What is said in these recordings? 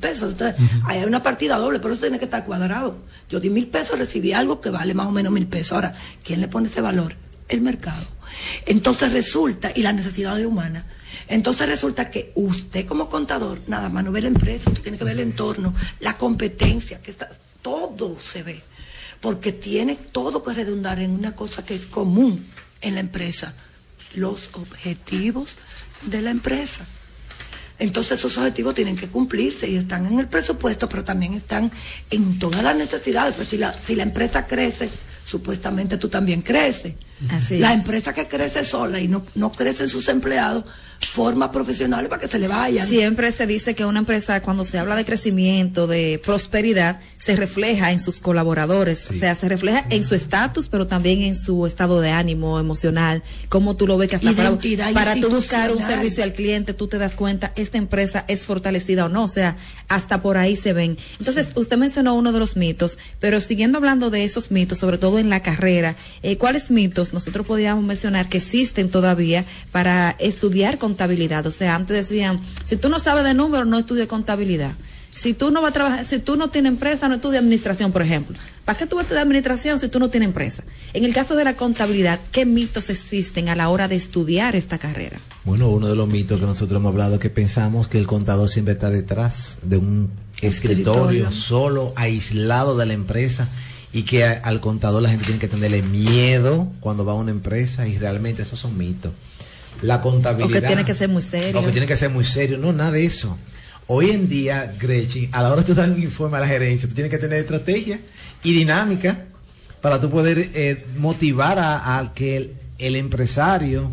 pesos. Entonces, ahí hay una partida doble, pero eso tiene que estar cuadrado. Yo di 1,000 pesos, recibí algo que vale más o menos 1,000 pesos. Ahora, ¿quién le pone ese valor? El mercado. Entonces resulta, y las necesidades humanas. Entonces resulta que usted como contador, nada más no ve la empresa, usted tiene que ver el entorno, la competencia, que está, todo se ve. Porque tiene todo que redundar en una cosa que es común en la empresa, los objetivos de la empresa. Entonces esos objetivos tienen que cumplirse y están en el presupuesto, pero también están en todas las necesidades. Pues si la empresa crece, supuestamente tú también creces. Así la es. empresa que crece sola y no crecen sus empleados, forma profesionales para que se le vayan. Siempre se dice que una empresa, cuando se habla de crecimiento, de prosperidad, se refleja en sus colaboradores, Sí. o sea, se refleja en su estatus, pero también en su estado de ánimo emocional, como tú lo ves que hasta Identidad para tú buscar un institucional. servicio al cliente, tú te das cuenta, esta empresa es fortalecida o no, o sea, hasta por ahí se ven. Entonces, usted mencionó uno de los mitos, pero siguiendo hablando de esos mitos, sobre todo en la carrera, ¿cuáles mitos nosotros podríamos mencionar que existen todavía para estudiar contabilidad? O sea, antes decían, si tú no sabes de números, no estudies contabilidad. Si tú no vas a trabajar, si tú no tienes empresa, no estudies administración, por ejemplo. ¿Para qué tú vas a estudiar administración si tú no tienes empresa? En el caso de la contabilidad, ¿qué mitos existen a la hora de estudiar esta carrera? Bueno, uno de los mitos que nosotros hemos hablado es que pensamos que el contador siempre está detrás de un escritorio solo, aislado de la empresa, y que al contador la gente tiene que tenerle miedo cuando va a una empresa, y realmente esos son mitos. La contabilidad. O que tiene que ser muy serio. O que tiene que ser muy serio. No, nada de eso. Hoy en día, Gretchen, a la hora de tú dar un informe a la gerencia, tú tienes que tener estrategia y dinámica para tú poder motivar a que el empresario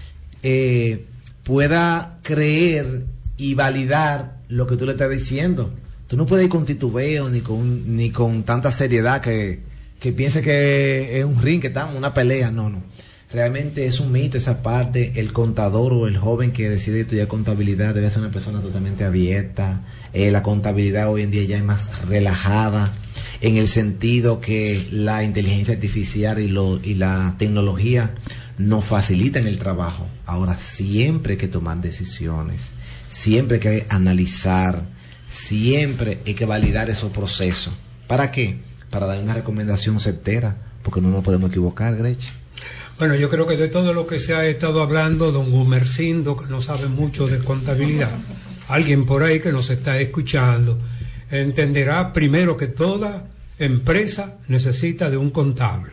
pueda creer y validar lo que tú le estás diciendo. Tú no puedes ir con titubeo ni con tanta seriedad que piense que es un ring, que estamos en una pelea. No. Realmente es un mito esa parte. El contador o el joven que decide estudiar contabilidad debe ser una persona totalmente abierta. La contabilidad hoy en día ya es más relajada, en el sentido que la inteligencia artificial y la tecnología nos facilitan el trabajo. Ahora, siempre hay que tomar decisiones, siempre hay que analizar, siempre hay que validar esos procesos. ¿Para qué? Para dar una recomendación certera, porque no nos podemos equivocar, Gretchen. Bueno, yo creo que de todo lo que se ha estado hablando, don Gumercindo, que no sabe mucho de contabilidad, alguien por ahí que nos está escuchando, entenderá primero que toda empresa necesita de un contable.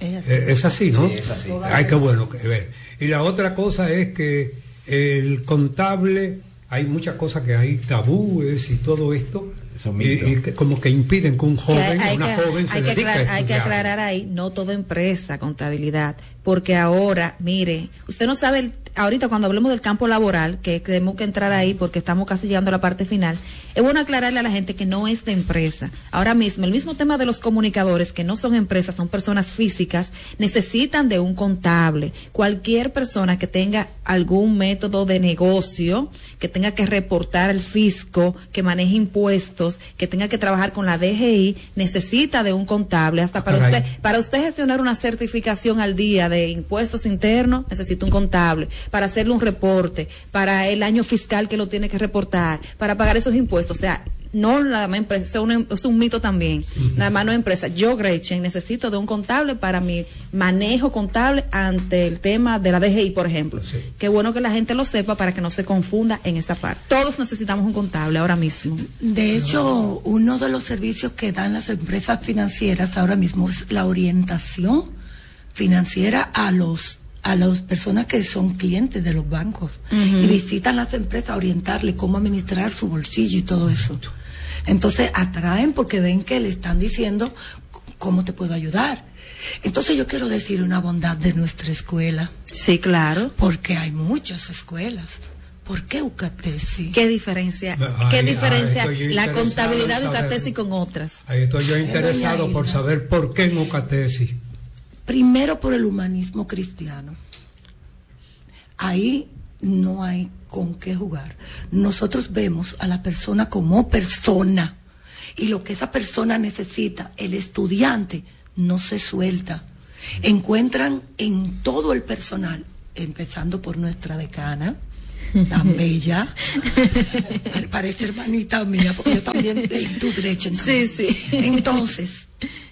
Es así, ¿no? Sí, es así. Ay, qué bueno que ver. Y la otra cosa es que el contable, hay muchas cosas que hay tabúes y todo esto, y que como que impiden que un joven, una joven se dedique a estudiar. Hay que aclarar ahí, no toda empresa contabilidad, porque ahora, mire, usted no sabe, ahorita cuando hablemos del campo laboral, que tenemos que entrar ahí porque estamos casi llegando a la parte final, es bueno aclararle a la gente que no es de empresa. Ahora mismo, el mismo tema de los comunicadores, que no son empresas, son personas físicas, necesitan de un contable. Cualquier persona que tenga algún método de negocio, que tenga que reportar al fisco, que maneje impuestos, que tenga que trabajar con la DGI, necesita de un contable. Hasta para usted gestionar una certificación al día de impuestos internos, necesita un contable. Para hacerle un reporte, para el año fiscal que lo tiene que reportar, para pagar esos impuestos. O sea, no nada más empresa, es un mito también. Nada más no empresa. Yo, Gretchen, necesito de un contable para mi manejo contable ante el tema de la DGI, por ejemplo. Sí. Qué bueno que la gente lo sepa para que no se confunda en esa parte. Todos necesitamos un contable ahora mismo. De hecho, uno de los servicios que dan las empresas financieras ahora mismo es la orientación financiera a las personas que son clientes de los bancos y visitan las empresas a orientarle cómo administrar su bolsillo y todo eso. Entonces atraen porque ven que le están diciendo cómo te puedo ayudar. Entonces yo quiero decir una bondad de nuestra escuela. Sí, claro. Porque hay muchas escuelas. ¿Por qué UCATESI? ¿Qué diferencia? ¿Qué diferencia la contabilidad de UCATESI con otras? Ahí estoy yo interesado por saber por qué en UCATESI. Primero por el humanismo cristiano. Ahí no hay con qué jugar. Nosotros vemos a la persona como persona y lo que esa persona necesita, el estudiante no se suelta. Encuentran en todo el personal, empezando por nuestra decana, tan bella. Parece hermanita mía, porque yo también tu derecha. Sí, sí. Entonces,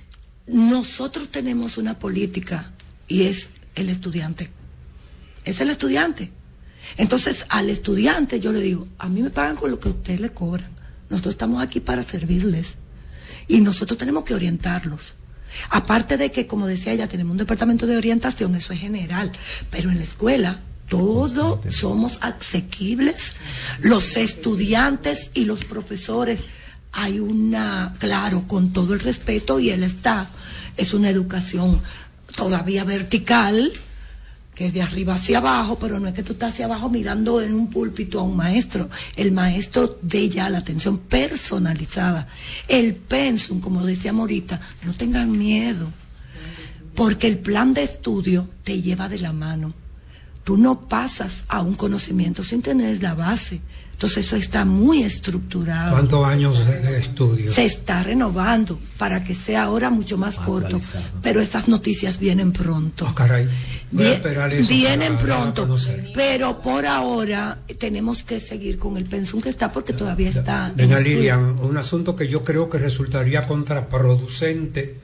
nosotros tenemos una política y es el estudiante. Es el estudiante. Entonces, al estudiante yo le digo, a mí me pagan con lo que a ustedes le cobran. Nosotros estamos aquí para servirles. Y nosotros tenemos que orientarlos. Aparte de que, como decía ella, tenemos un departamento de orientación, eso es general. Pero en la escuela, todos somos asequibles. Los estudiantes y los profesores, hay claro, con todo el respeto, y el staff, es una educación todavía vertical, que es de arriba hacia abajo, pero no es que tú estás hacia abajo mirando en un púlpito a un maestro. El maestro ve ya la atención personalizada. El pensum, como decíamos ahorita, no tengan miedo, porque el plan de estudio te lleva de la mano. Tú no pasas a un conocimiento sin tener la base. Entonces eso está muy estructurado. ¿Cuántos años de estudio? Se está renovando para que sea ahora mucho más corto. Pero estas noticias vienen pronto. Oh, caray. Voy a esperar eso. Vienen pronto. Pero por ahora tenemos que seguir con el pensum que está, porque todavía está. Doña Lilian, un asunto que yo creo que resultaría contraproducente,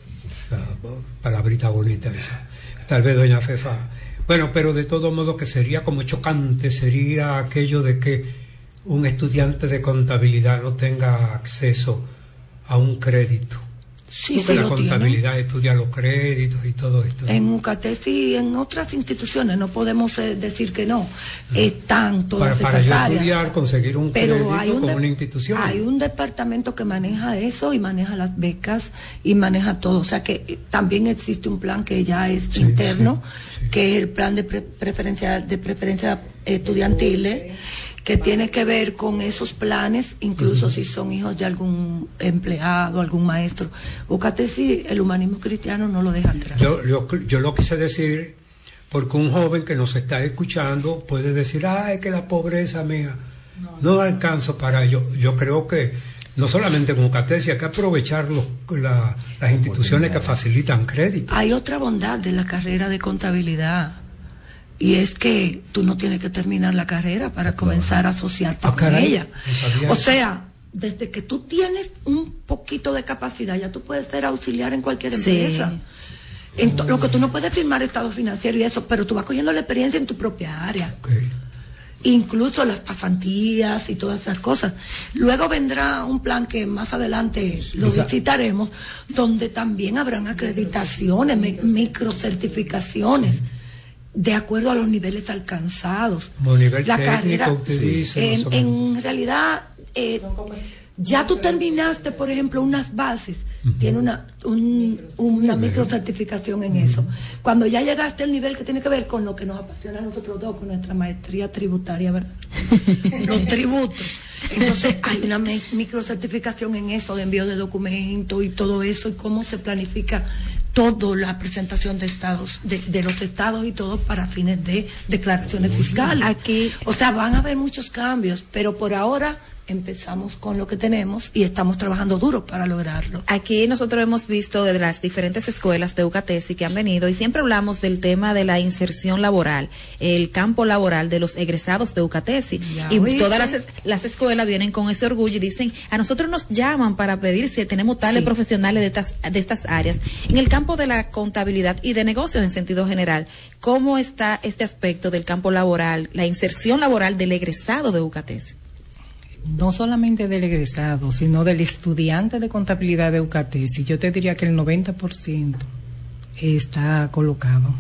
palabrita bonita esa, tal vez doña Fefa. Bueno, pero de todo modo que sería como chocante, sería aquello de que un estudiante de contabilidad no tenga acceso a un crédito. Sí, porque sí, la contabilidad estudia los créditos y todo esto. En UCATES y en otras instituciones no podemos decir que no. Están todas para esas yo áreas. Estudiar, conseguir un crédito con una institución. Hay un departamento que maneja eso y maneja las becas y maneja todo. O sea que también existe un plan que ya es interno, que es el plan de preferencia estudiantil, que tiene que ver con esos planes, incluso si son hijos de algún empleado, algún maestro. Búscate si el humanismo cristiano no lo deja atrás. Yo lo quise decir porque un joven que nos está escuchando puede decir, ay, que la pobreza mía, no alcanzo para ello. Yo creo que no solamente con UCATES, hay que aprovechar las instituciones que facilitan crédito. Hay otra bondad de la carrera de contabilidad. Y es que tú no tienes que terminar la carrera para comenzar a asociarte con ella. O sea, desde que tú tienes un poquito de capacidad, ya tú puedes ser auxiliar en cualquier empresa. Lo que tú no puedes firmar estado financiero y eso, pero tú vas cogiendo la experiencia en tu propia área. Incluso las pasantías y todas esas cosas. Luego vendrá un plan que más adelante lo visitaremos, donde también habrán acreditaciones, microcertificaciones, de acuerdo a los niveles alcanzados. Como nivel la técnico, carrera, usted dice, en realidad, ya tú terminaste, por ejemplo, unas bases, tiene una microcertificación en eso. Cuando ya llegaste al nivel que tiene que ver con lo que nos apasiona a nosotros dos, con nuestra maestría tributaria, ¿verdad? Los tributos. Entonces hay una microcertificación en eso, de envío de documentos y todo eso, y cómo se planifica toda la presentación de estados, de los estados y todo para fines de declaraciones fiscales. Aquí, o sea, van a haber muchos cambios, pero por ahora empezamos con lo que tenemos y estamos trabajando duro para lograrlo. Aquí nosotros hemos visto de las diferentes escuelas de UCATES que han venido y siempre hablamos del tema de la inserción laboral, el campo laboral de los egresados de UCATES. Y todas las escuelas vienen con ese orgullo y dicen, a nosotros nos llaman para pedir si tenemos tales profesionales de estas áreas. En el campo de la contabilidad y de negocios en sentido general, ¿cómo está este aspecto del campo laboral, la inserción laboral del egresado de UCATES? No solamente del egresado, sino del estudiante de contabilidad de UCATES. Y yo te diría que el 90% está colocado.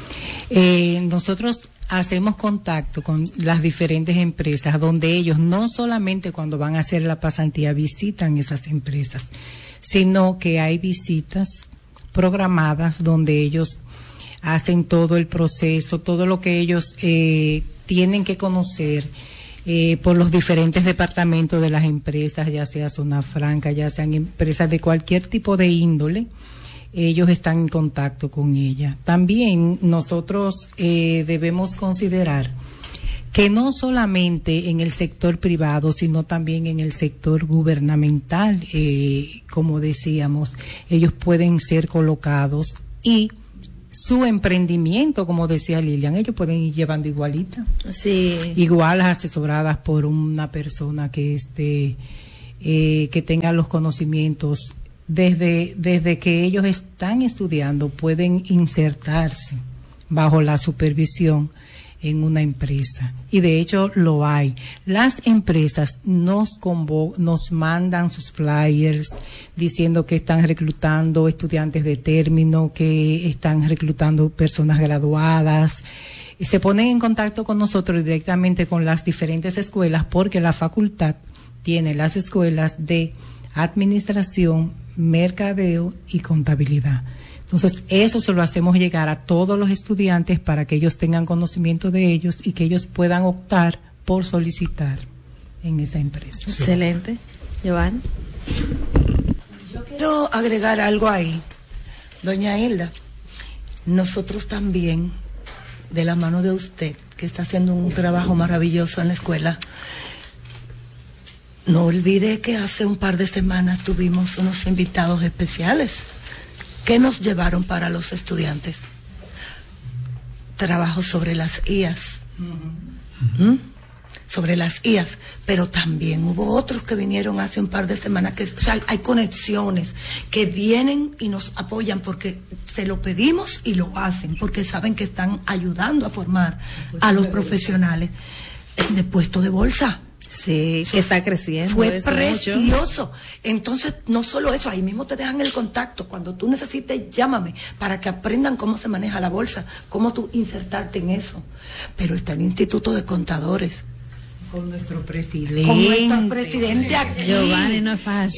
Nosotros hacemos contacto con las diferentes empresas, donde ellos no solamente cuando van a hacer la pasantía visitan esas empresas, sino que hay visitas programadas donde ellos hacen todo el proceso, todo lo que ellos tienen que conocer por los diferentes departamentos de las empresas, ya sea zona franca, ya sean empresas de cualquier tipo de índole, ellos están en contacto con ella. También nosotros debemos considerar que no solamente en el sector privado, sino también en el sector gubernamental, como decíamos, ellos pueden ser colocados y su emprendimiento, como decía Lilian, ellos pueden ir llevando igualita. Sí. Igual asesoradas por una persona que que tenga los conocimientos. Desde que ellos están estudiando, pueden insertarse bajo la supervisión en una empresa, y de hecho lo hay. Las empresas nos mandan sus flyers diciendo que están reclutando estudiantes de término, que están reclutando personas graduadas. Se ponen en contacto con nosotros directamente con las diferentes escuelas, porque la facultad tiene las escuelas de administración, mercadeo y contabilidad. Entonces, eso se lo hacemos llegar a todos los estudiantes para que ellos tengan conocimiento de ellos y que ellos puedan optar por solicitar en esa empresa. Excelente. Giovanni. Yo quiero agregar algo ahí. Doña Hilda, nosotros también, de la mano de usted, que está haciendo un trabajo maravilloso en la escuela, no olvide que hace un par de semanas tuvimos unos invitados especiales que nos llevaron para los estudiantes. Trabajo sobre las IAS. Sobre las IAS. Pero también hubo otros que vinieron hace un par de semanas, o sea, hay conexiones que vienen y nos apoyan porque se lo pedimos y lo hacen, porque saben que están ayudando a formar a los profesionales en el puesto de bolsa. Sí, que está creciendo. Fue precioso. Entonces, no solo eso, ahí mismo te dejan el contacto. Cuando tú necesites, llámame para que aprendan cómo se maneja la bolsa, cómo tú insertarte en eso. Pero está el Instituto de Contadores. Con nuestro presidente. Con nuestro presidente aquí. Giovanni no es fácil.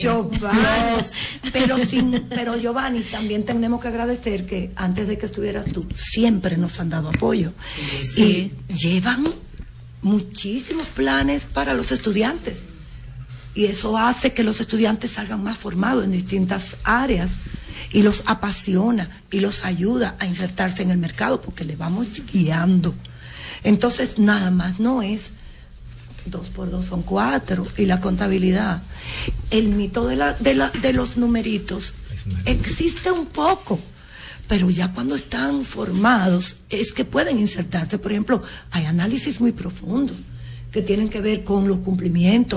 Giovanni. Pero Giovanni, también tenemos que agradecer que antes de que estuvieras tú, siempre nos han dado apoyo. Sí. Y llevan muchísimos planes para los estudiantes, y eso hace que los estudiantes salgan más formados en distintas áreas, y los apasiona y los ayuda a insertarse en el mercado porque le vamos guiando. Entonces, nada más no es 2 por 2 son 4, y la contabilidad, el mito de los numeritos existe un poco, pero ya cuando están formados es que pueden insertarse. Por ejemplo, hay análisis muy profundos que tienen que ver con los cumplimientos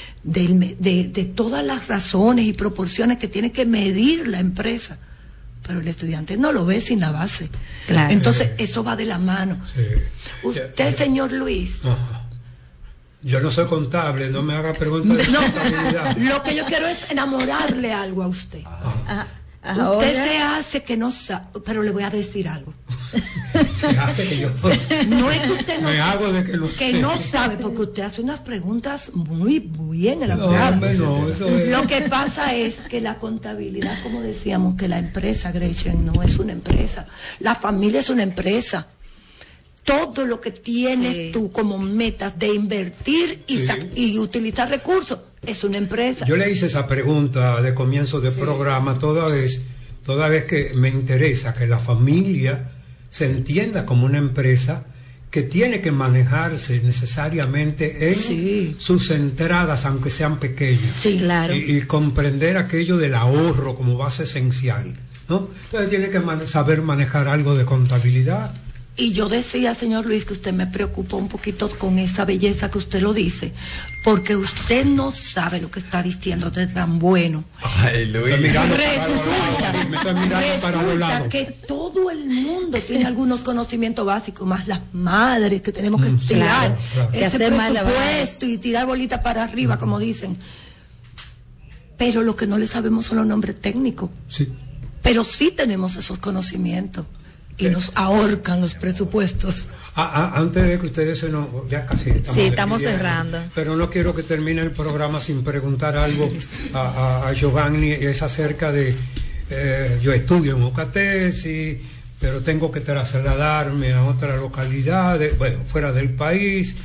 de todas las razones y proporciones que tiene que medir la empresa, pero el estudiante no lo ve sin la base. Claro. Entonces eso va de la mano. Sí. Usted, señor Luis. Ajá. Yo no soy contable, no me haga preguntas de contabilidad. Lo que yo quiero es enamorarle algo a usted. Ahora, usted se hace que no sabe, pero le voy a decir algo. Se hace que yo No es que usted no me sabe, hago de que no sé. no sabe, porque usted hace unas preguntas muy bien elaboradas. No, eso es. Lo que pasa es que la contabilidad, como decíamos, que la empresa, Gretchen, no es una empresa. La familia es una empresa. Todo lo que tienes tú como metas de invertir y utilizar recursos es una empresa. Yo le hice esa pregunta de comienzo del programa toda vez que me interesa que la familia se entienda como una empresa que tiene que manejarse necesariamente en sus entradas, aunque sean pequeñas. Sí, claro. Y comprender aquello del ahorro como base esencial, ¿no? Entonces tiene que saber manejar algo de contabilidad. Y yo decía, señor Luis, que usted me preocupó un poquito con esa belleza que usted lo dice, porque usted no sabe lo que está diciendo de tan bueno. Ay, Luis. Resulta que todo el mundo tiene algunos conocimientos básicos, más las madres que tenemos que tirar ese presupuesto y tirar bolitas para arriba, como dicen. Pero lo que no le sabemos son los nombres técnicos. Sí. Pero sí tenemos esos conocimientos. Y nos ahorcan los presupuestos. Antes de que ustedes se nos... Ya casi estamos cerrando. Pero no quiero que termine el programa sin preguntar algo a Giovanni. Es acerca de... yo estudio en Ocatesi, pero tengo que trasladarme a otra localidad, fuera del país.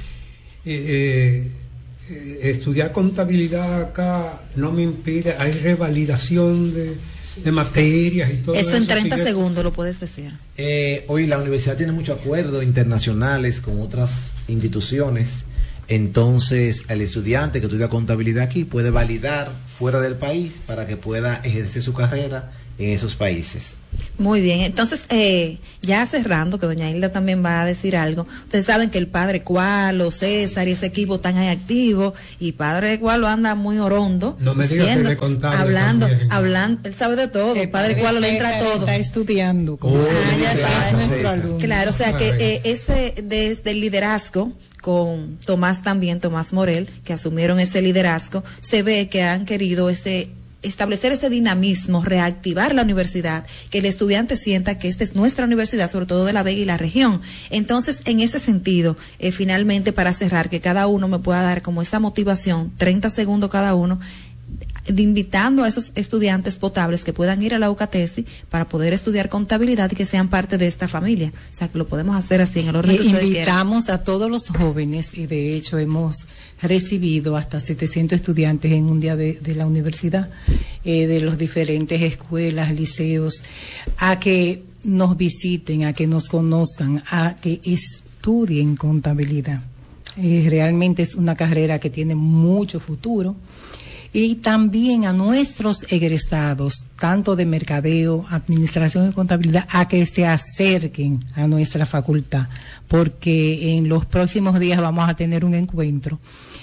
Estudiar contabilidad acá no me impide... Hay revalidación de materias y todo eso. En 30 segundos lo puedes decir. Hoy la universidad tiene muchos acuerdos internacionales con otras instituciones, entonces el estudiante que estudia contabilidad aquí puede validar fuera del país para que pueda ejercer su carrera en esos países. Muy bien, entonces ya cerrando, que doña Hilda también va a decir algo. Ustedes saben que el padre Cualo, César y ese equipo están ahí activos, y padre Cualo anda muy orondo. No me digas que de contable hablando, también. él sabe de todo, el padre Cualo le entra todo. Está estudiando. Ya sabe, nuestro alumno. Claro, o sea que ese desde el liderazgo con Tomás Morel, que asumieron ese liderazgo, se ve que han querido establecer ese dinamismo, reactivar la universidad, que el estudiante sienta que esta es nuestra universidad, sobre todo de La Vega y la región. Entonces, en ese sentido, finalmente, para cerrar, que cada uno me pueda dar como esa motivación, 30 segundos cada uno, invitando a esos estudiantes potables que puedan ir a la UCATESI para poder estudiar contabilidad y que sean parte de esta familia. O sea, que lo podemos hacer así en el orden que ustedes invitamos quieran. a todos los jóvenes, y de hecho hemos recibido hasta 700 estudiantes en un día de la universidad, de las diferentes escuelas, liceos, a que nos visiten, a que nos conozcan, a que estudien contabilidad. Realmente es una carrera que tiene mucho futuro. Y también a nuestros egresados, tanto de mercadeo, administración y contabilidad, a que se acerquen a nuestra facultad, porque en los próximos días vamos a tener un encuentro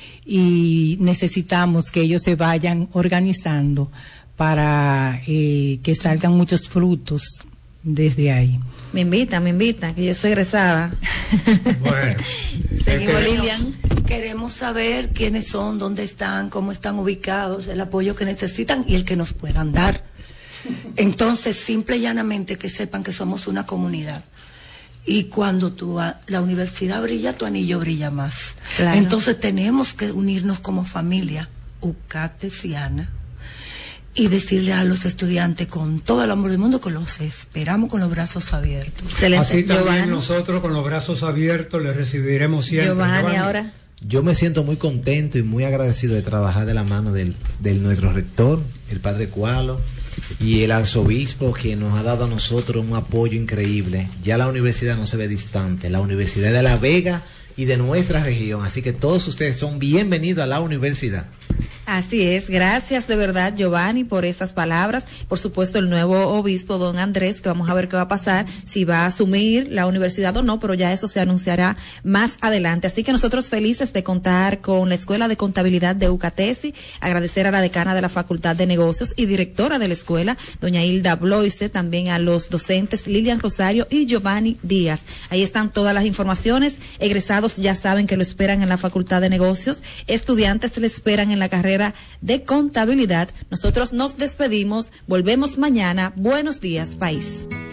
y necesitamos que ellos se vayan organizando para que salgan muchos frutos desde ahí. Me invitan, que yo soy egresada. Bueno, seguimos, Lilian. Queremos saber quiénes son, dónde están, cómo están ubicados, el apoyo que necesitan y el que nos puedan dar. Entonces, simple y llanamente, que sepan que somos una comunidad. Y cuando la universidad brilla, tu anillo brilla más. Claro. Entonces, tenemos que unirnos como familia ucatesiana y decirle a los estudiantes con todo el amor del mundo que los esperamos con los brazos abiertos. Excelente. Así también Giovanni. Nosotros con los brazos abiertos les recibiremos siempre. Giovanni, ahora. Yo me siento muy contento y muy agradecido de trabajar de la mano del nuestro rector, el padre Cualo, y el arzobispo, que nos ha dado a nosotros un apoyo increíble. Ya la universidad no se ve distante, la Universidad de La Vega y de nuestra región, así que todos ustedes son bienvenidos a la universidad. Así es, gracias de verdad, Giovanni, por estas palabras. Por supuesto, el nuevo obispo, don Andrés, que vamos a ver qué va a pasar, si va a asumir la universidad o no, pero ya eso se anunciará más adelante. Así que nosotros felices de contar con la Escuela de Contabilidad de UCATESI, agradecer a la decana de la Facultad de Negocios y directora de la escuela, doña Hilda Bloise, también a los docentes Lilian Rosario y Giovanni Díaz. Ahí están todas las informaciones. Egresados ya saben que lo esperan en la Facultad de Negocios, estudiantes le esperan en la carrera de contabilidad. Nosotros nos despedimos, volvemos mañana. Buenos días, país.